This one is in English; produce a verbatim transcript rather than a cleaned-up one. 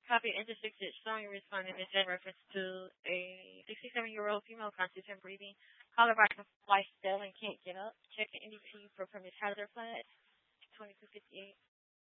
Copy intersected strongly responding in reference to a sixty-seven-year-old female consistent breathing. Caller by wife still and can't get up. Check the N D P for permit hazard flag. twenty-two fifty-eight.